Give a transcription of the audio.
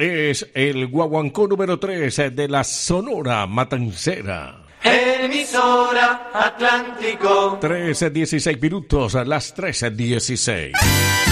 es el guaguancó número 3 de la Sonora Matancera. Emisora Atlántico. 13:16 minutos, las 13:16.